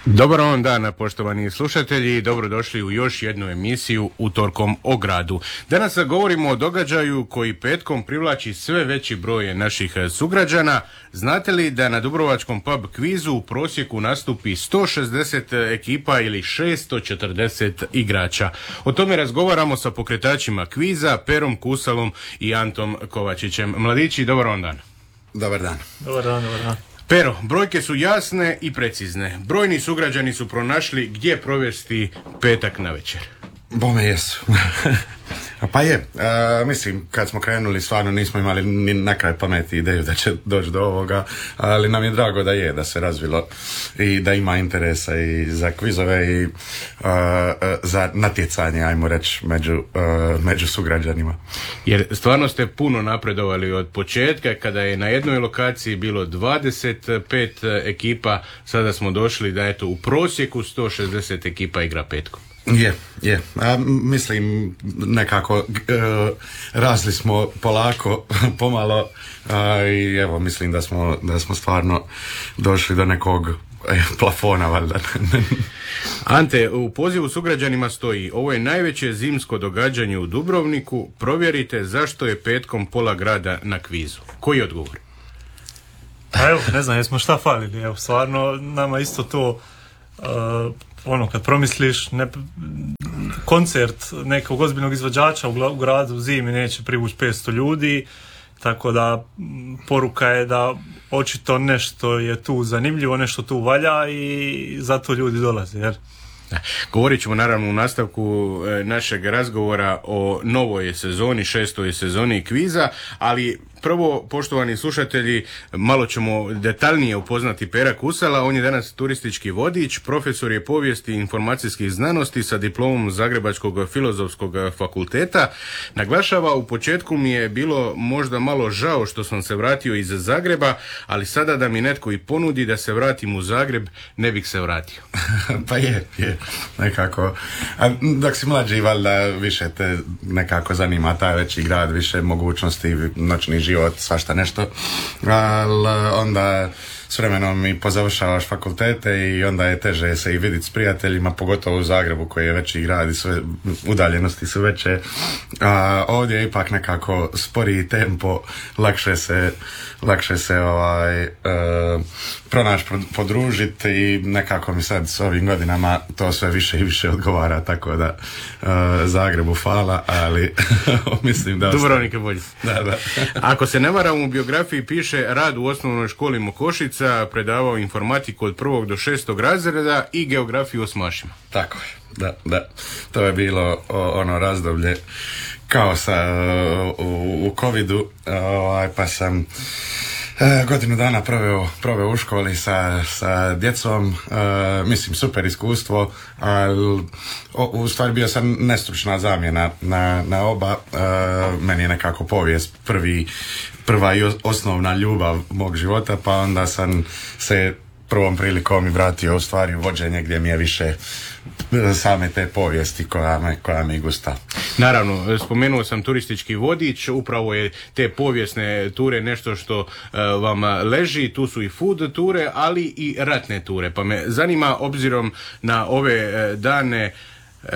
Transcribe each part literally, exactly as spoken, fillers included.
Dobar vam dan, poštovani slušatelji, dobrodošli u još jednu emisiju Utorkom o gradu. Danas govorimo o događaju koji petkom privlači sve veći broj naših sugrađana. Znate li da na Dubrovačkom pub kvizu u prosjeku nastupi sto šezdeset ekipa ili šesto četrdeset igrača? O tome razgovaramo sa pokretačima kviza, Perom Kusalom i Antom Kovačićem. Mladići, dobar vam dan. Dobar dan. Dobar dan, dobar dan. Pero, brojke su jasne i precizne. Brojni sugrađani su pronašli gdje provesti petak na večer. Bome jesu. Pa je, a, mislim, kad smo krenuli stvarno nismo imali ni na kraj pameti ideju da će doći do ovoga, ali nam je drago da je, da se razvilo i da ima interesa i za kvizove i a, a, za natjecanje, ajmo reći, među, a, među sugrađanima. Jer stvarno ste puno napredovali od početka, kada je na jednoj lokaciji bilo dvadeset pet ekipa, sada smo došli da eto u prosjeku sto šezdeset ekipa igra petkom. Je, je. A, mislim, nekako e, rasli smo polako, pomalo a, i evo, mislim da smo, da smo stvarno došli do nekog e, plafona, valjda. Ante, u pozivu sugrađanima stoji: ovo je najveće zimsko događanje u Dubrovniku, provjerite zašto je petkom pola grada na kvizu. Koji je odgovor? A evo, ne znam, jesmo šta falili, evo, stvarno, nama isto to... Uh, ono, kad promisliš, ne, koncert nekog ozbiljnog izvođača u, u gradu zimi neće privući petsto ljudi, tako da poruka je da očito nešto je tu zanimljivo, nešto tu valja i zato ljudi dolaze, jer... Govorit ćemo naravno u nastavku našeg razgovora o novoj sezoni, šestoj sezoni kviza, ali prvo, poštovani slušatelji, malo ćemo detaljnije upoznati Pera Kusala. On je danas turistički vodič, profesor je povijesti i informacijskih znanosti sa diplomom Zagrebačkog filozofskog fakulteta. Naglašava, u početku mi je bilo možda malo žao što sam se vratio iz Zagreba, ali sada da mi netko i ponudi da se vratim u Zagreb, ne bih se vratio. Pa je, je, nekako. A dok si mlađi, valjda više te nekako zanima taj veći grad, više mogućnosti, noćni život, svašta nešto, ali onda s vremenom i pozavršavaš fakultete i onda je teže se i vidjeti s prijateljima, pogotovo u Zagrebu koji je veći grad i sve udaljenosti su veće. A ovdje je ipak nekako sporiji tempo, lakše se lakše se ovaj e, pronaći, podružiti i nekako mi sad s ovim godinama to sve više i više odgovara, tako da e, Zagrebu hvala, ali mislim da... Dubrovnik je bolji. Da, da. Ako se ne varam, u biografiji piše rad u osnovnoj školi Mokošica, predavao informatiku od prvog do šestog razreda i geografiju osmašima. Tako je, da, da. To je bilo o, ono razdoblje kaosa u, u covidu, ovaj, pa sam e, godinu dana proveo, proveo u školi sa, sa djecom, e, mislim super iskustvo, ali u stvari bio sam nestručna zamjena na, na oba, e, meni je nekako povijest prvi, prva i osnovna ljubav mog života, pa onda sam se prvom prilikom i vratio u stvari u vođenje gdje mi je više same te povijesti koja me, koja me gusta. Naravno, spomenuo sam turistički vodič, upravo je te povijesne ture nešto što uh, vam leži, tu su i food ture, ali i ratne ture, pa me zanima, obzirom na ove uh, dane uh,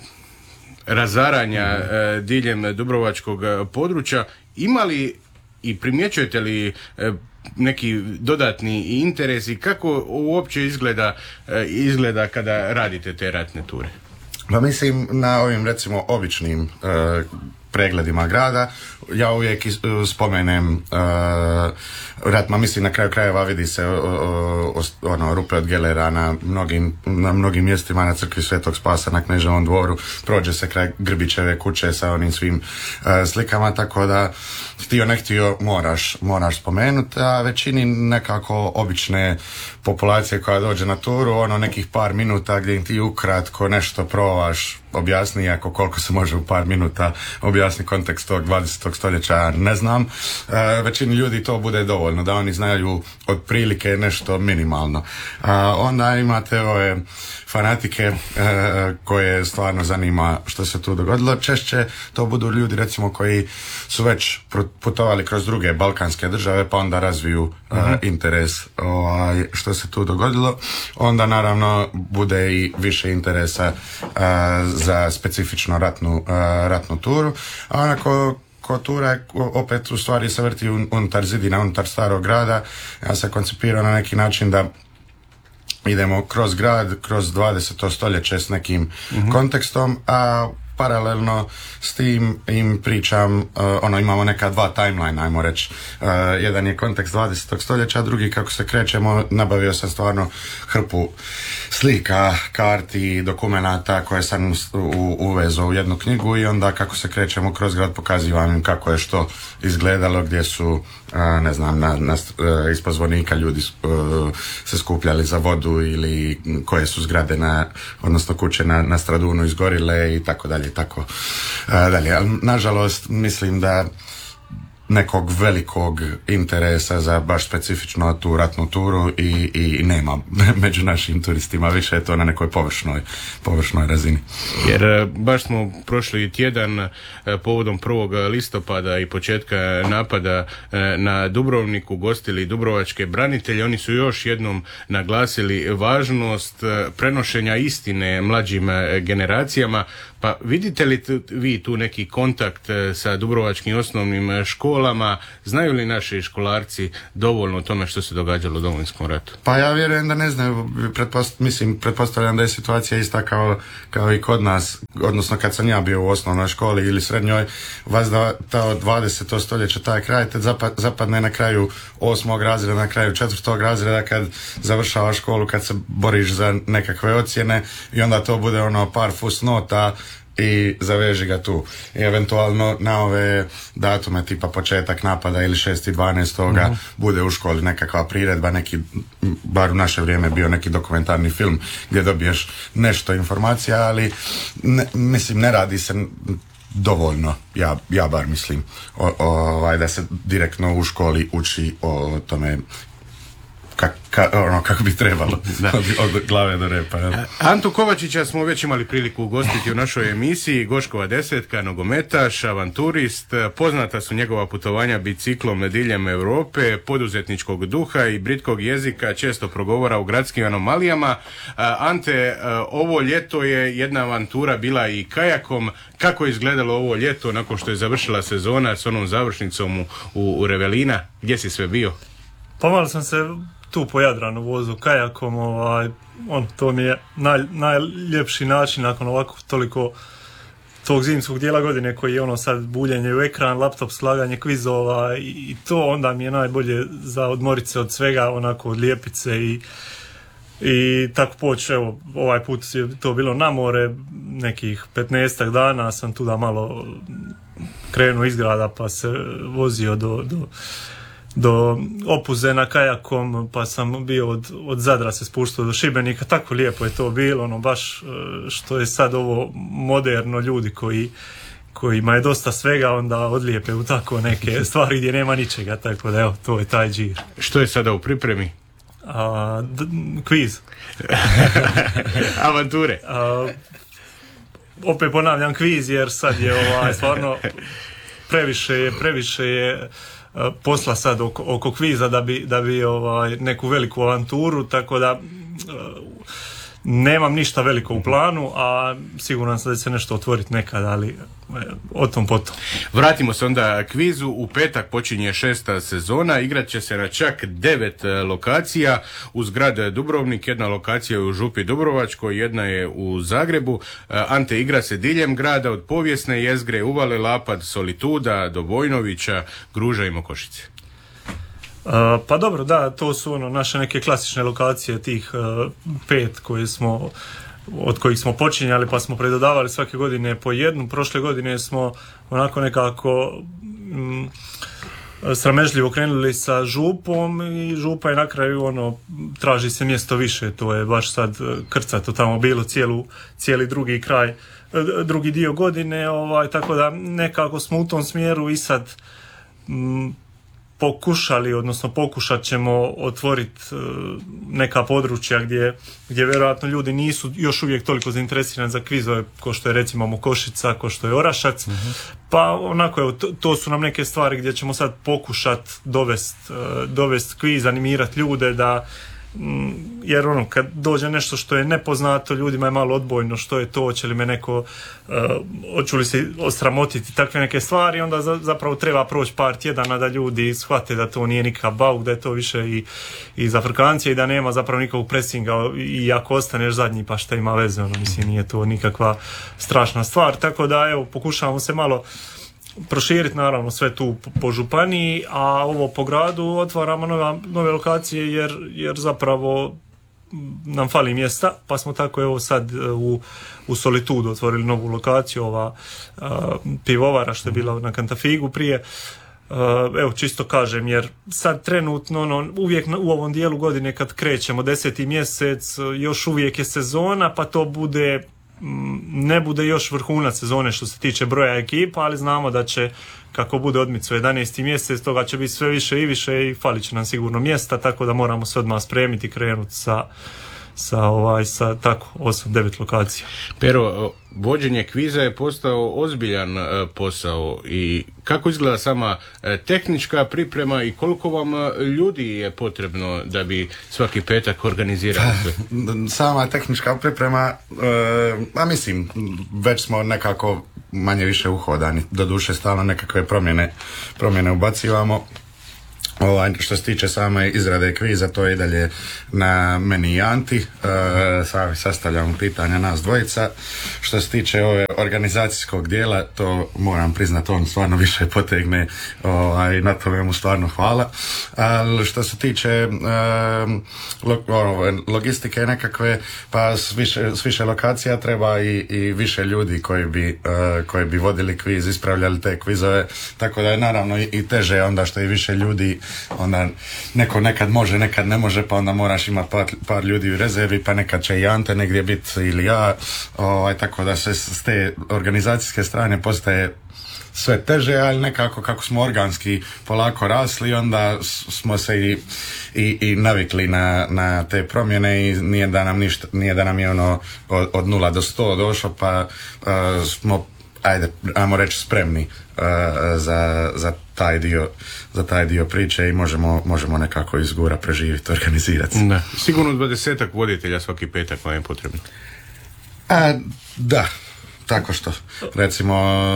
razaranja uh, diljem dubrovačkog područja, ima li i primjećujete li uh, neki dodatni interes i kako uopće izgleda, izgleda kada radite te ratne ture? Pa mislim, na ovim recimo običnim uh, pregledima grada ja uvijek is, uh, spomenem uh, rat, ma mislim na kraju krajeva vidi se uh, uh, ono, rupe od gelera na mnogim, na mnogim mjestima, na crkvi Svetog Spasa, na Kneževom dvoru, prođe se kraj Grbićeve kuće sa onim svim uh, slikama, tako da htio ne htio moraš, moraš spomenuti, a većini nekako obične populacije koja dođe na turu, ono nekih par minuta gdje ti ukratko nešto provaš, objasni, ako koliko se može u par minuta objasni kontekst tog dvadesetog stoljeća, ne znam. E, većini ljudi to bude dovoljno, da oni znaju otprilike nešto minimalno. E, onda imate ove fanatike e, koje stvarno zanima što se tu dogodilo. Češće to budu ljudi recimo koji su već putovali kroz druge balkanske države pa onda razviju uh-huh. e, interes ovaj, što se tu dogodilo. Onda naravno bude i više interesa e, za specifično ratnu, uh, ratnu turu, a onako ko tura opet u stvari se vrti unutar zidina, unutar starog grada. Ja sam koncipirao na neki način da idemo kroz grad, kroz dvadeseto stoljeće s nekim mm-hmm. kontekstom, a paralelno s tim im pričam, uh, ono imamo neka dva timeline, ajmo reći. Uh, jedan je kontekst dvadesetog stoljeća, drugi kako se krećemo, nabavio sam stvarno hrpu slika, karti, dokumenata koje sam u, uvezao u jednu knjigu i onda kako se krećemo kroz grad pokazivam im kako je što izgledalo, gdje su, uh, ne znam, na, na, uh, ispod zvonika ljudi uh, se skupljali za vodu ili koje su zgrade, na, odnosno kuće na, na Stradunu izgorile i tako dalje. Tako uh, dalje, ali nažalost mislim da nekog velikog interesa za baš specifično tu ratnu turu i, i nema među našim turistima, više je to na nekoj površnoj, površnoj razini. Jer baš smo prošli tjedan povodom prvog listopada i početka napada na Dubrovnik ugostili dubrovačke branitelje. Oni su još jednom naglasili važnost prenošenja istine mlađim generacijama. Pa vidite li tu, vi tu neki kontakt sa dubrovačkim osnovnim školama? Znaju li naši školarci dovoljno o tome što se događalo u Domovinskom ratu? Pa ja vjerujem da ne znaju. Pretpost, mislim, pretpostavljam da je situacija ista kao, kao i kod nas, odnosno kad sam ja bio u osnovnoj školi ili srednjoj, vas da ta od dvadesetog stoljeća taj kraj te zapad, zapadne na kraju osmog razreda, na kraju četvrtog razreda kad završavaš školu, kad se boriš za nekakve ocjene i onda to bude ono par fusnota i zaveži ga tu. I eventualno na ove datume tipa početak napada ili šesti dvanaestoga mm-hmm. bude u školi nekakva priredba, neki, bar u naše vrijeme bio neki dokumentarni film gdje dobiješ nešto informacija, ali ne, mislim ne radi se dovoljno, ja, ja bar mislim o, o, ovaj, da se direktno u školi uči o tome Ka, ka, ono, kako bi trebalo od, od glave do repa. Ja. Antu Kovačića smo već imali priliku ugostiti u našoj emisiji. Goškova desetka, nogometaš, avanturist. Poznata su njegova putovanja biciklom diljem Europe, poduzetničkog duha i britkog jezika, često progovora u gradskim anomalijama. Ante, ovo ljeto je jedna avantura bila i kajakom. Kako je izgledalo ovo ljeto nakon što je završila sezona s onom završnicom u, u, u Revelina? Gdje si sve bio? Pa malo sam se tu po Jadranu vozu kajakom, ovaj, on, to mi je naj, najljepši način nakon ovako toliko tog zimskog dijela godine koji je ono sad buljenje u ekran, laptop, slaganje kvizova i, i to onda mi je najbolje za odmorit se od svega, onako od lijepice i, i tako poći, evo ovaj put je to bilo na more, nekih petnaestak dana sam tu da malo krenuo iz grada pa se vozio do, do do Opuzena kajakom, pa sam bio od, od Zadra se spuštao do Šibenika, tako lijepo je to bilo, ono baš što je sad ovo moderno, ljudi koji kojima je dosta svega, onda odlijepe u tako neke stvari gdje nema ničega, tako da evo, to je taj džir. Što je sada u pripremi? A, d- kviz. Avanture. A, opet ponavljam kviz, jer sad je ovaj, stvarno previše je, previše je posla sad oko, oko kviza da bi, da bi ovaj, neku veliku avanturu, tako da nemam ništa veliko u planu, a siguran sam da će se nešto otvoriti nekad, ali o tom potom. Vratimo se onda kvizu. U petak počinje šesta sezona, igrat će se na čak devet lokacija uz grad Dubrovnik, jedna lokacija je u Župi Dubrovačkoj, jedna je u Zagrebu. Ante, igra se diljem grada od povijesne jezgre, Uvale, Lapad, Solituda do Vojnovića, Gruža i Mokošice. Uh, pa dobro, da, to su ono naše neke klasične lokacije, tih uh, pet koje smo, od kojih smo počinjali, pa smo predodavali svake godine po jednu. Prošle godine smo onako nekako mm, sramežljivo krenuli sa župom i župa je na kraju ono, traži se mjesto više, to je baš sad krcato tamo bilo cijelu, cijeli drugi kraj, drugi dio godine, ovaj, tako da nekako smo u tom smjeru i sad m, pokušali, odnosno pokušat ćemo otvoriti uh, neka područja gdje, gdje vjerojatno ljudi nisu još uvijek toliko zainteresirani za kvizove ko što je recimo Mokošica, ko što je Orašac, uh-huh. pa onako evo, to, to su nam neke stvari gdje ćemo sad pokušat dovest, uh, dovest kviz, animirati ljude da jer ono kad dođe nešto što je nepoznato ljudima je malo odbojno što je to, hoće li me neko uh, hoću li se osramotiti takve neke stvari, onda za, zapravo treba proći par tjedana da ljudi shvate da to nije nikakav bauk, da je to više i, i za Afrikancije i da nema zapravo nikakvog presinga i ako ostaneš zadnji pa šta ima veze, ono, mislim nije to nikakva strašna stvar, tako da evo pokušavamo se malo proširiti naravno sve tu po županiji, a ovo po gradu otvaramo nove, nove lokacije jer, jer zapravo nam fali mjesta, pa smo tako evo sad u, u Solitudu otvorili novu lokaciju, ova a, pivovara što je bila na Kantafigu prije. Uh, evo čisto kažem jer sad trenutno ono, uvijek u ovom dijelu godine kad krećemo deseti mjesec još uvijek je sezona pa to bude ne bude još vrhunac sezone što se tiče broja ekipa, ali znamo da će kako bude odmico jedanaesti mjesec toga će biti sve više i više i falit će nam sigurno mjesta, tako da moramo se odmah spremiti i krenuti sa sa ovaj sa tako osam devet lokacija. Pero, vođenje kviza je postao ozbiljan e, posao i kako izgleda sama e, tehnička priprema i koliko vam e, ljudi je potrebno da bi svaki petak organizirali sve? Sama tehnička priprema, e, a mislim, već smo nekako manje više uhodani, doduše stalno nekakve promjene, promjene ubacivamo. Ovaj, što se tiče same izrade kviza, to je i dalje na meni i Anti, e, sami sastavljamo pitanja nas dvojica. Što se tiče ove organizacijskog dijela, to moram priznati, on stvarno više potegne, ovaj, na tome mu stvarno hvala. Ali što se tiče e, lo, o, logistike nekakve, pa s više, s više lokacija treba i, i više ljudi koji bi, e, koji bi vodili kviz, ispravljali te kvizove, tako da je naravno i, i teže onda što je više ljudi, onda neko nekad može, nekad ne može, pa onda moraš imati par, par ljudi u rezervi, pa nekad će i Ante negdje biti ili ja, ovaj, tako da se s te organizacijske strane postaje sve teže, ali nekako kako smo organski polako rasli, onda smo se i, i, i navikli na, na te promjene i nije da nam ništa, nije da nam je ono od, od nula do sto došlo, pa uh, smo ajde, ajmo reći spremni uh, za, za taj dio, za taj dio priče i možemo, možemo nekako izgura preživjeti, organizirati. Da. Sigurno dvadesetak voditelja svaki petak vam je potrebno. A, da, tako što. Recimo,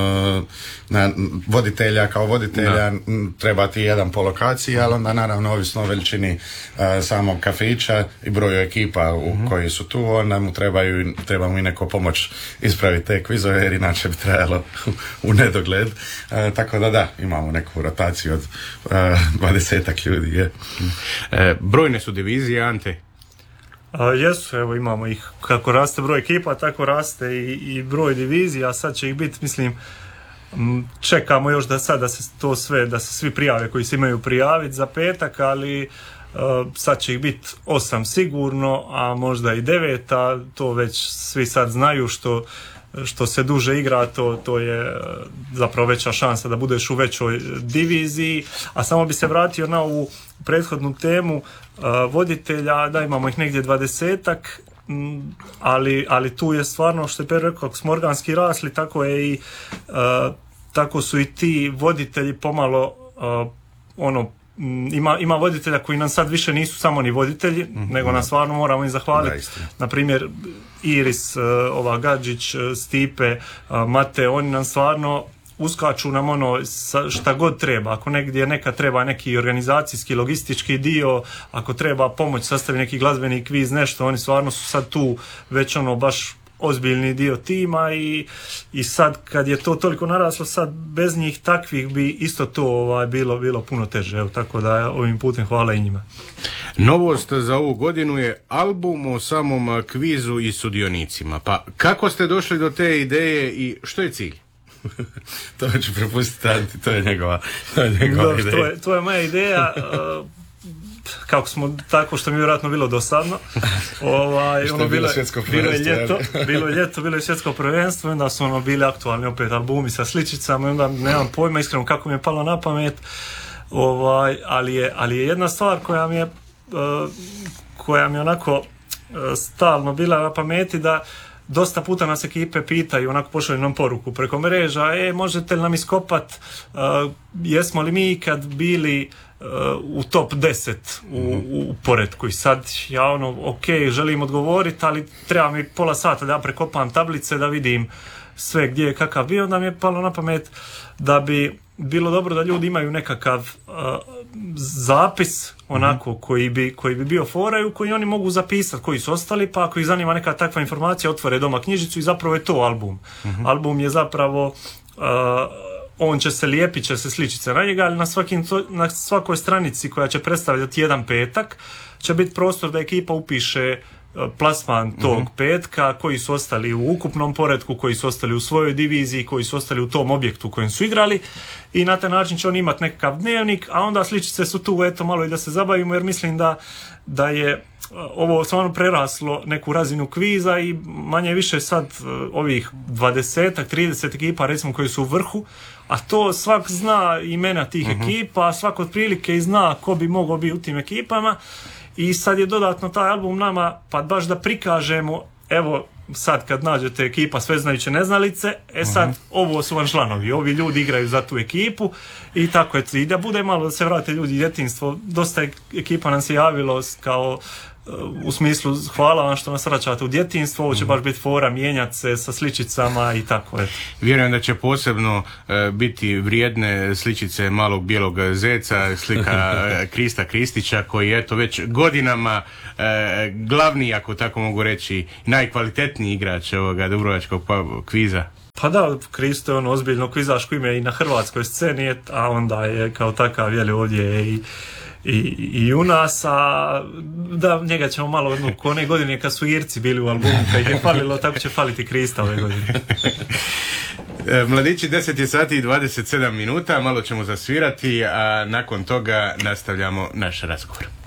na voditelja kao voditelja da. Treba ti jedan po lokaciji, ali onda naravno ovisno o veličini uh, samog kafića i broju ekipa u mm-hmm. koji su tu, onda mu trebaju, treba mu i neko pomoć ispraviti te kvizove, jer inače bi trajalo u nedogled. Uh, tako da da, imamo neku rotaciju od dvadesetak uh, ljudi. Je. E, brojne su divizije, Ante? A, jesu, evo imamo ih, kako raste broj ekipa, tako raste i, i broj divizija, a sad će ih biti, mislim, čekamo još da sad da se to sve, da se svi prijave koji se imaju prijaviti za petak, ali uh, sad će ih biti osam sigurno, a možda i devet, a to već svi sad znaju što što se duže igra, to, to je zapravo veća šansa da budeš u većoj diviziji, a samo bi se vratio na ovu prethodnu temu uh, voditelja, da imamo ih negdje dvadesetak, m, ali, ali tu je stvarno, što je Pero rekao, kako smo organski rasli, tako je i uh, tako su i ti voditelji pomalo uh, ono Ima, ima voditelja koji nam sad više nisu samo ni voditelji, mm-hmm. nego nas stvarno moramo im zahvaliti. Na primjer Iris, ova Gadžić, Stipe, Mate, oni nam stvarno uskaču nam ono šta god treba. Ako negdje neka treba neki organizacijski, logistički dio, ako treba pomoć sastavi neki glazbeni kviz, nešto, oni stvarno su sad tu već ono baš ozbiljni dio tima i, i sad kad je to toliko naraslo, sad bez njih takvih bi isto to ovaj, bilo, bilo puno teže. Evo, tako da ovim putem hvala i njima. Novost za ovu godinu je album o samom kvizu i sudionicima. Pa kako ste došli do te ideje i što je cilj? To ću prepustiti Anti, to je njegova, to je njegova Dobro, ideja. to je, to je moja ideja. Uh, kako smo, tako što mi je vjerojatno bilo dosadno. Ovaj, Što ono je bilo bilo, svjetsko bilo je prvenstvo, ljeto, bilo je ljeto, bilo je svjetsko prvenstvo, onda su ono bili aktualni opet albumi sa sličicama i onda nemam pojma iskreno kako mi je palo na pamet. Ovaj, ali, je, ali je jedna stvar koja mi je uh, koja mi je onako uh, stalno bila na pameti, da dosta puta nas ekipe pitaju, onako pošalju nam poruku preko mreža, e, možete li nam iskopat, uh, jesmo li mi kad bili uh, u top deset u, u poretku, i sad ja ono, ok, želim odgovoriti, ali treba mi pola sata da ja prekopam tablice da vidim sve gdje je kakav bio, onda mi je palo na pamet da bi bilo dobro da ljudi imaju nekakav uh, zapis onako mm-hmm. koji, bi, koji bi bio fora i u koji oni mogu zapisati koji su ostali, pa ako ih zanima neka takva informacija otvore doma knjižicu i zapravo je to album. Mm-hmm. Album je zapravo uh, on će se lijepit, će se sličice na njega, ali na, svakim, na svakoj stranici koja će predstavljati jedan petak će biti prostor da ekipa upiše plasman tog mm-hmm. petka, koji su ostali u ukupnom poretku, koji su ostali u svojoj diviziji, koji su ostali u tom objektu u kojem su igrali, i na taj način će on imati nekakav dnevnik, a onda sličice su tu eto malo i da se zabavimo, jer mislim da, da je ovo stvarno preraslo neku razinu kviza i manje više sad ovih dvadeset trideset ekipa recimo koji su u vrhu, a to svak zna imena tih mm-hmm. ekipa, svak otprilike i zna ko bi mogao biti u tim ekipama. I sad je dodatno taj album nama, pa baš da prikažemo, evo sad kad nađete ekipa sveznajuće neznalice, e sad uh-huh. ovo su vam članovi, ovi ljudi igraju za tu ekipu i tako je. I da bude malo da se vrate ljudi djetinjstvo, dosta ekipa nam se javilo kao u smislu hvala vam što nas vraćate u djetinjstvo, ovo će baš biti fora, mijenjati se sa sličicama i tako. Eto. Vjerujem da će posebno uh, biti vrijedne sličice malog bijelog zeca, slika uh, Krista Kristića koji je eto već godinama uh, glavni, ako tako mogu reći, najkvalitetniji igrač ovoga dubrovačkog kviza. Pa da, Kristo je ono ozbiljno kvizaško ime i na hrvatskoj sceni, a onda je kao takav jeli ovdje i I, i u nas, a da njega ćemo malo no, one godine kad su Irci bili u albumu, kad ih je falilo, tako će faliti Krista ove godine. Mladići, deset je sati i dvadeset sedam minuta, malo ćemo zasvirati, a nakon toga nastavljamo naš razgovor.